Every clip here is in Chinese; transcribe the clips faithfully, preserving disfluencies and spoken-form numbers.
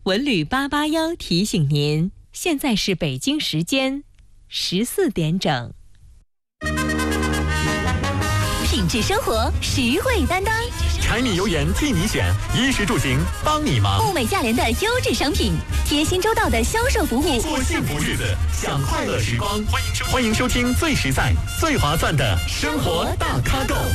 文旅八八幺提醒您，现在是北京时间十四点整。 品质生活，实惠担当， 柴米油盐替你选，衣食住行帮你忙。 物美价廉的优质商品，贴心周到的销售服务， 过幸福日子，享快乐时光。欢迎收欢迎收听最实在、最划算的生活大咖购。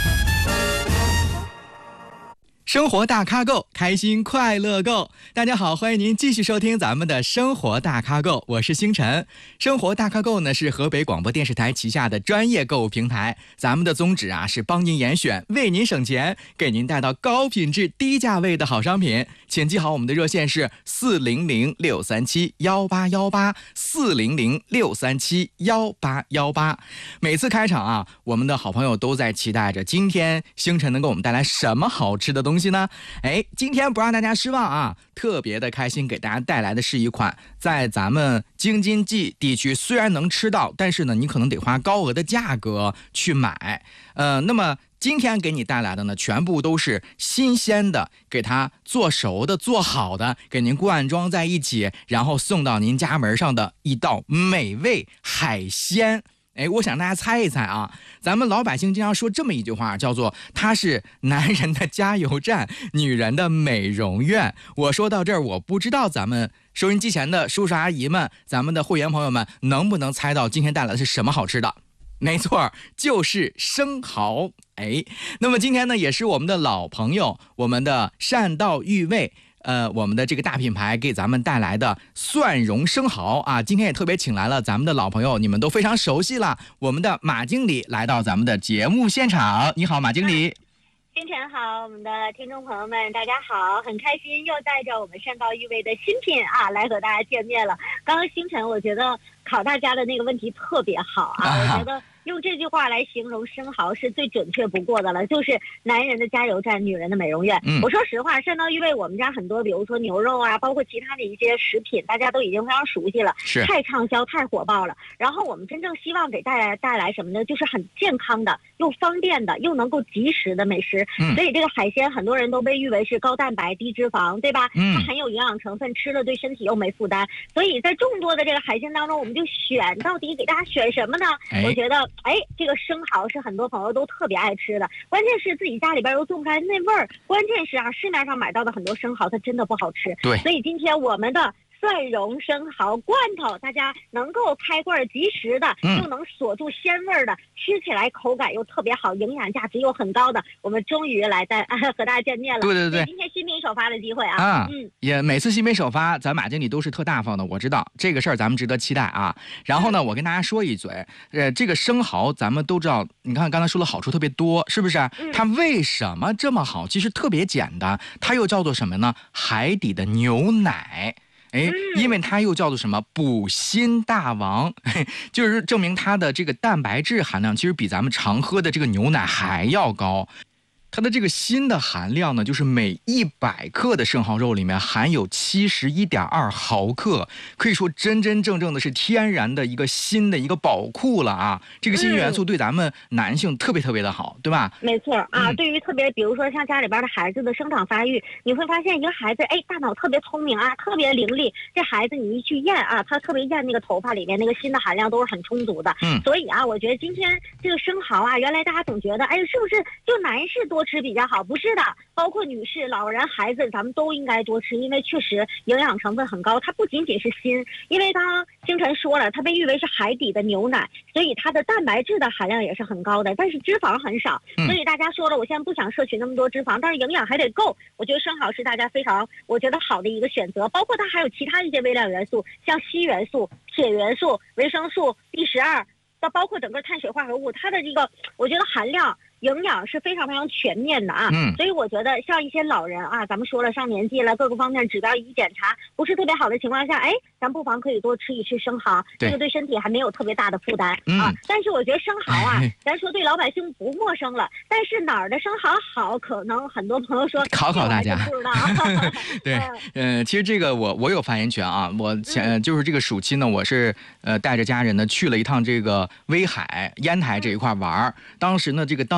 生活大咖购，开心快乐购。大家好，欢迎您继续收听咱们的生活大咖购，我是星辰。生活大咖购呢是河北广播电视台旗下的专业购物平台，咱们的宗旨啊是帮您严选，为您省钱，给您带到高品质低价位的好商品。请记好我们的热线是四零零六三七幺八幺八四零零六三七幺八幺八。每次开场啊，我们的好朋友都在期待着今天星辰能给我们带来什么好吃的东西呢？哎，今天不让大家失望啊，特别的开心，给大家带来的是一款在咱们京津冀地区虽然能吃到，但是呢你可能得花高额的价格去买。呃，那么今天给你带来的呢，全部都是新鲜的，给它做熟的、做好的，给您灌装在一起，然后送到您家门上的一道美味海鲜。哎，我想大家猜一猜啊，咱们老百姓经常说这么一句话，叫做它是男人的加油站，女人的美容院。我说到这儿，我不知道咱们收音机前的叔叔阿姨们，咱们的会员朋友们能不能猜到今天带来的是什么好吃的？没错，就是生蚝。哎，那么今天呢，也是我们的老朋友，我们的善道寓味。呃，我们的这个大品牌给咱们带来的蒜蓉生蚝啊，今天也特别请来了咱们的老朋友，你们都非常熟悉了，我们的马经理来到咱们的节目现场。你好，马经理。 星辰好，我们的听众朋友们大家好，很开心又带着我们善道寓味的新品啊来和大家见面了。刚刚星辰我觉得考大家的那个问题特别好啊，啊我觉得用这句话来形容生蚝是最准确不过的了，就是男人的加油站，女人的美容院。嗯、我说实话，善道寓味我们家很多，比如说牛肉啊，包括其他的一些食品，大家都已经非常熟悉了，是太畅销、太火爆了。然后我们真正希望给带来带来什么呢？就是很健康的、又方便的、又能够及时的美食。嗯、所以这个海鲜很多人都被誉为是高蛋白、低脂肪，对吧？嗯、它含有营养成分，吃了对身体又没负担。所以在众多的这个海鲜当中，我们就选到底给大家选什么呢？哎、我觉得。哎，这个生蚝是很多朋友都特别爱吃的，关键是自己家里边又种不出来那味儿，关键是啊，市面上买到的很多生蚝它真的不好吃。对，所以今天我们的蒜蓉生蚝罐头，大家能够开罐即食的，嗯、又能锁住鲜味的，吃起来口感又特别好，营养价值又很高的，我们终于来在、啊、和大家见面了。对对对，今天新品首发的机会啊，啊嗯， 也每次新品首发，咱马经理都是特大方的，我知道这个事儿咱们值得期待啊。然后呢，我跟大家说一嘴，呃，这个生蚝咱们都知道，你看刚才说的好处特别多，是不是？嗯、它为什么这么好？其实特别简单，它又叫做什么呢？海底的牛奶。哎，因为它又叫做什么补锌大王，就是证明它的这个蛋白质含量其实比咱们常喝的这个牛奶还要高。它的这个锌的含量呢，就是每一百克的生蚝肉里面含有七十一点二毫克，可以说真真正正的是天然的一个锌的一个宝库了啊！这个锌元素对咱们男性特别特别的好，对吧？ 没错啊，嗯、对于特别比如说像家里边的孩子的生长发育，你会发现一个孩子哎大脑特别聪明啊，特别伶俐，这孩子你一去验啊，他特别验那个头发里面那个锌的含量都是很充足的。嗯，所以啊，我觉得今天这个生蚝啊，原来大家总觉得哎是不是就男士多吃比较好？不是的，包括女士、老人、孩子，咱们都应该多吃，因为确实营养成分很高。它不仅仅是锌，因为刚刚星辰说了，它被誉为是海底的牛奶，所以它的蛋白质的含量也是很高的，但是脂肪很少。所以大家说了，我现在不想摄取那么多脂肪，但是营养还得够。我觉得生蚝是大家非常我觉得好的一个选择，包括它还有其他一些微量元素，像硒元素、铁元素、维生素 B 十二，到包括整个碳水化合物，它的这个我觉得含量。营养是非常非常全面的啊，嗯，所以我觉得像一些老人啊，咱们说了上年纪了，各个方面指标一检查不是特别好的情况下，哎，咱不妨可以多吃一吃生蚝，这个对身体还没有特别大的负担、嗯、啊。但是我觉得生蚝啊，咱说对老百姓不陌生了，但是哪儿的生蚝好，可能很多朋友说考考大家， 不知道。 对，嗯、呃，其实这个我我有发言权啊，我前、嗯、就是这个暑期呢，我是呃带着家人呢去了一趟这个威海烟台这一块玩、嗯、当时呢这个当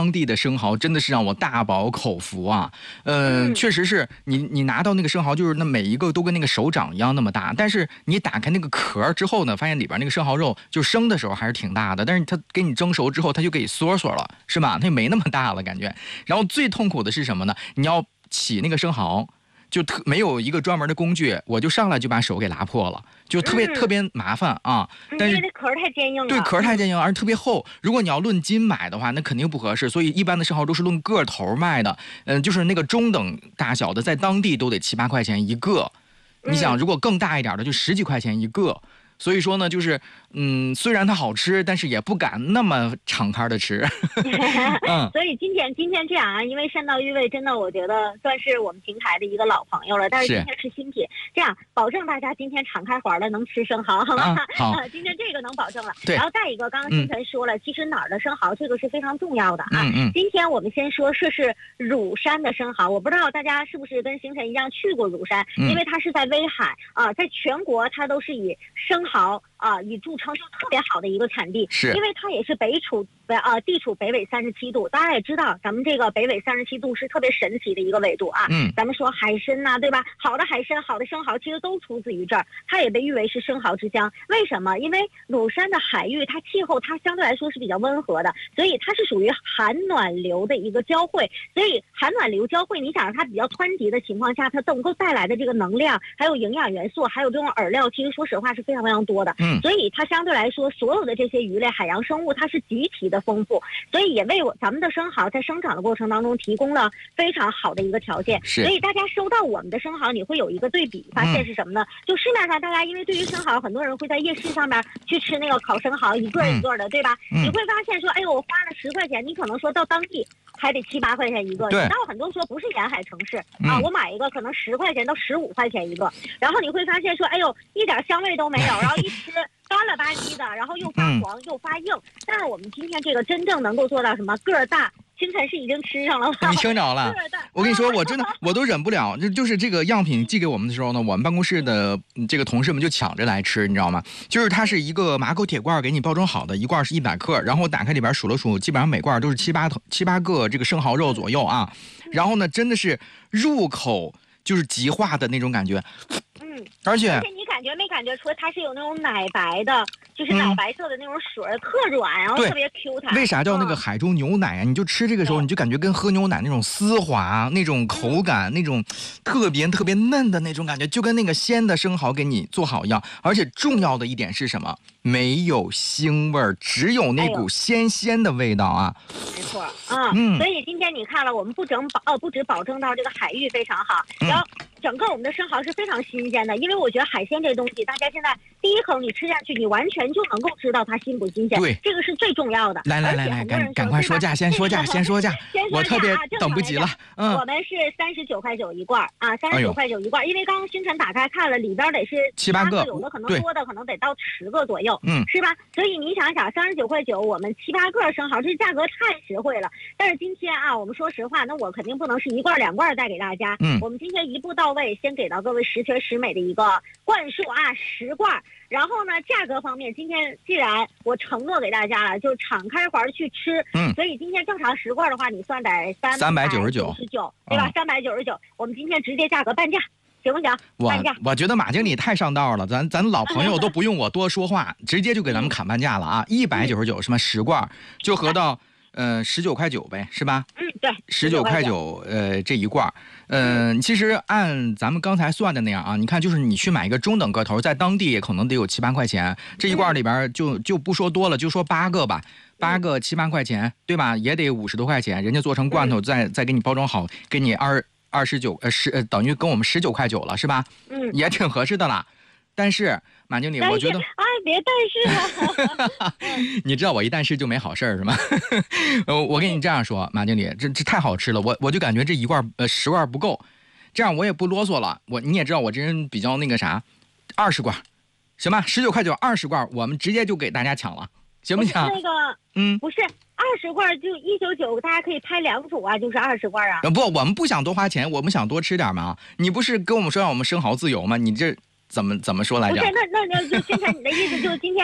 当地的生蚝真的是让我大饱口福啊。呃、嗯，确实是你你拿到那个生蚝，就是那每一个都跟那个手掌一样那么大，但是你打开那个壳之后呢，发现里边那个生蚝肉就生的时候还是挺大的，但是它给你蒸熟之后，它就给缩缩了，是吧？它就没那么大了感觉。然后最痛苦的是什么呢？你要起那个生蚝。就特没有一个专门的工具，我就上来就把手给拉破了，就特别、嗯、特别麻烦啊。但是因为壳太坚硬了， 对，壳太坚硬了，而且特别厚。如果你要论斤买的话，那肯定不合适。所以一般的生蚝都是论个头卖的，嗯、呃，就是那个中等大小的，在当地都得七八块钱一个。你想，如果更大一点的，就十几块钱一个。所以说呢，就是嗯，虽然它好吃，但是也不敢那么敞开的吃。 嗯，所以今天今天这样啊，因为善道玉味真的我觉得算是我们平台的一个老朋友了，但是今天是新品，这样保证大家今天敞开怀的能吃生蚝，好吗？ 啊、好、 呃，今天这个能保证了。 对。 然后再一个，刚刚星辰说了，嗯、其实哪儿的生蚝这个是非常重要的啊。 嗯嗯。 今天我们先说这是乳山的生蚝，我不知道大家是不是跟星辰一样去过乳山，嗯、因为它是在威海啊、呃，在全国它都是以生蚝啊、呃、以著称，就特别好的一个产地。 是。 因为它也是北处北呃地处北纬三十七度，大家也知道，咱们这个北纬三十七度是特别神奇的一个纬度啊。 嗯。 咱们说海参呐、啊，对吧？好的海参、好的生蚝，其实都出自于这儿，它也被誉为是生蚝之乡。为什么？因为乳山的海域，它气候它相对来说是比较温和的，所以它是属于寒暖流的一个交汇。所以寒暖流交汇，你想它比较湍急的情况下，它能够带来的这个能量，还有营养元素，还有这种饵料，其实说实话是非常非常多的。 嗯。 所以它相对来说，所有的这些鱼类、海洋生物，它是极其的丰富，所以也为我咱们的生蚝在生长的过程当中提供了非常好的一个条件。 是。 所以大家收到我们的生蚝，你会有一个对比，发现是什么呢？嗯、就市面上大家因为对于生蚝，很多人会在夜市上面去吃那个烤生蚝，一个一个的，嗯、对吧？嗯、你会发现说，哎呦，我花了十块钱，你可能说到当地还得七八块钱一个。 对。 到很多说不是沿海城市、 嗯、 啊，我买一个可能十块钱到十五块钱一个，然后你会发现说，哎呦，一点香味都没有，然后一吃。干了吧唧的，然后又发黄、嗯、又发硬。但是我们今天这个真正能够做到什么？个儿大，星辰是已经吃上了吧？ 你听着了？我跟你说，我真的我都忍不了。就就是这个样品寄给我们的时候呢，我们办公室的这个同事们就抢着来吃，你知道吗？就是它是一个马口铁罐给你包装好的，一罐是一百克，然后我打开里边数了数，基本上每罐都是七八七八个这个生蚝肉左右啊。然后呢，真的是入口就是极化的那种感觉。 嗯， 而且而且你感觉没感觉出它是有那种奶白的，就是奶白色的那种水，嗯、特软，然后特别 Q 弹。 为啥叫那个海州牛奶啊？嗯、你就吃这个时候，你就感觉跟喝牛奶那种丝滑、那种口感、嗯、那种特别特别嫩的那种感觉，就跟那个鲜的生蚝给你做好一样。而且重要的一点是什么？没有腥味儿，只有那股鲜鲜的味道啊！ 没错，啊、嗯，所以今天你看了，我们不整保哦，不止保证到这个海域非常好，然后整个我们的生蚝是非常新鲜的。因为我觉得海鲜这东西，大家现在第一口你吃下去，你完全就能够知道它新不新鲜。 对， 这个是最重要的。 来来来来，赶赶快说价，先说价，先说价， 先说价， 我特别等不及了。嗯， 我们是三十九块九一罐啊，三十九块九一罐。因为刚刚星辰打开看了，里边得是七八个， 有的可能多的可能得到十个左右。 嗯， 是吧？所以你想想，三十九块九，我们七八个生蚝，这价格太实惠了。但是今天啊，我们说实话，那我肯定不能是一罐两罐带给大家。 嗯， 我们今天一步到位，先给到各位十全十美的一个罐数啊，十罐。然后呢，价格方面，今天既然我承诺给大家了，就敞开怀去吃。 嗯， 所以今天正常十罐的话，你算得三三百九十九， 对吧？三百九十九，我们今天直接价格半价。行不行？ 我我觉得马经理太上道了，咱咱老朋友都不用我多说话，直接就给咱们砍半价了啊！一百九十九什么十罐，就合到呃十九块九呗，是吧？ 嗯，对， 十九块九呃这一罐，嗯、呃，其实按咱们刚才算的那样啊，你看就是你去买一个中等个头，在当地也可能得有七八块钱，这一罐里边就就不说多了，就说八个吧。八个七八块钱，对吧？也得五十多块钱，人家做成罐头，再再给你包装好，给你二。二十九呃十呃等于跟我们十九块九了是吧？ 嗯， 也挺合适的啦。但是马经理，我觉得哎，别但是了。 你知道我一但是就没好事儿是吗？呃，我跟你这样说，马经理，这这太好吃了，我我就感觉这一罐呃十罐不够，这样我也不啰嗦了。我你也知道我这人比较那个啥，二十罐，行吧？十九块九二十罐，我们直接就给大家抢了，行不行？ 那个嗯， 不是。二十罐就一九九，大家可以拍两组啊，就是二十罐啊。 不，我们不想多花钱，我们想多吃点嘛。你不是跟我们说让我们生蚝自由吗？你这怎么怎么说来着？ 不是，那那那就现在你的意思就是今天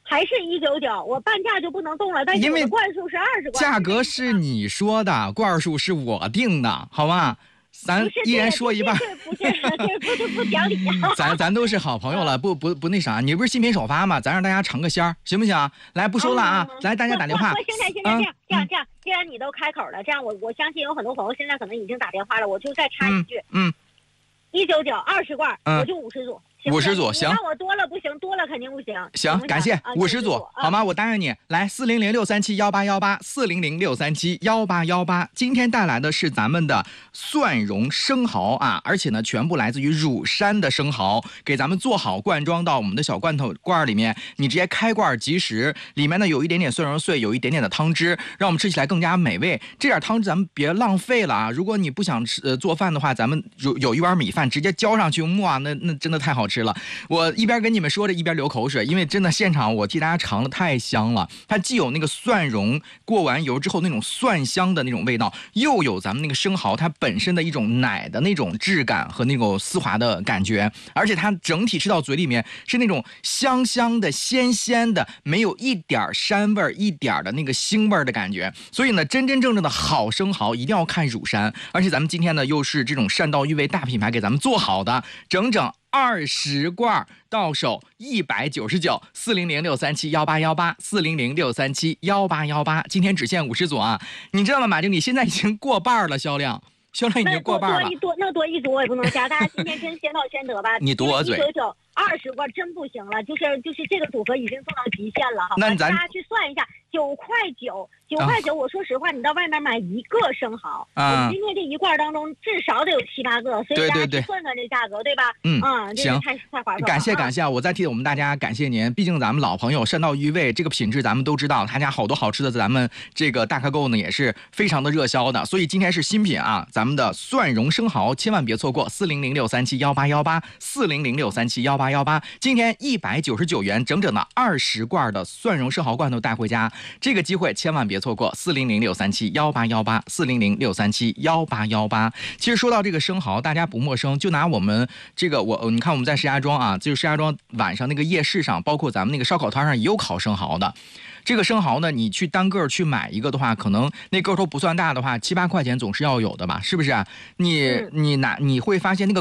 还是一九九，我半价就不能动了，但是我的罐数是二十罐。 价格是你说的，罐数是我定的，好吗？咱一人说一半， 不是不是不讲理啊！ 咱咱都是好朋友了，不不不那啥，你不是新品首发吗？咱让大家尝个鲜儿，行不行？来，不说了啊， 嗯、 来大家打电话。 我现在现在这样、嗯、这样这样，既然你都开口了，这样我我相信有很多朋友现在可能已经打电话了，我就再插一句， 嗯， 一九九二十罐，我就五十组。 五十组行， 让我多了不行，多了肯定不行。 行，感谢五十组，好吗？我答应你。来，四零零六三七幺八幺八，四零零六三七幺八幺八。今天带来的是咱们的蒜蓉生蚝啊，而且呢，全部来自于乳山的生蚝，给咱们做好灌装到我们的小罐头罐里面，你直接开罐即食。里面呢有一点点蒜蓉碎，有一点点的汤汁，让我们吃起来更加美味。这点汤汁咱们别浪费了啊！如果你不想吃、呃、做饭的话，咱们有有一碗米饭直接浇上去，哇，那那真的太好吃了。我一边跟你们说着一边流口水，因为真的现场我替大家尝了太香了。它既有那个蒜蓉过完油之后那种蒜香的那种味道，又有咱们那个生蚝它本身的一种奶的那种质感和那种丝滑的感觉，而且它整体吃到嘴里面是那种香香的鲜鲜的，没有一点膻味一点的那个腥味的感觉。所以呢，真真正正的好生蚝一定要看乳山，而且咱们今天呢又是这种善道育味大品牌给咱们做好的，整整二十罐到手一百九十九，四零零六三七幺八幺八，四零零六三七幺八幺八，今天只限五十组啊！你知道吗，马经理？现在已经过半了销量，销量已经过半了。 那多一多那多一组我也不能加，大家今天真先到先得吧。 你堵我嘴。 一九九二十罐真不行了，就是就是这个组合已经做到极限了，好吧？ 那咱大家去算一下，九块九，九块九。我说实话，你到外面买一个生蚝，啊，我今天这一罐当中至少得有七八个，所以大家去算算这价格，对吧？ 嗯嗯， 行， 太太划算了。 感谢感谢啊！我再替我们大家感谢您，毕竟咱们老朋友善道育味这个品质咱们都知道，他家好多好吃的，咱们这个大咖购呢也是非常的热销的，所以今天是新品啊，咱们的蒜蓉生蚝千万别错过，四零零六三七幺八幺八，四零零六三七幺八幺八，今天一百九十九元，整整的二十罐的蒜蓉生蚝罐头带回家，这个机会千万别错过，四零零六三七幺八幺八，四零零六三七幺八幺八。其实说到这个生蚝，大家不陌生，就拿我们这个我，你看我们在石家庄啊，就是石家庄晚上那个夜市上，包括咱们那个烧烤摊上也有烤生蚝的。这个生蚝呢，你去单个去买一个的话，可能那个头不算大的话，七八块钱总是要有的吧，是不是？你你拿你会发现那个。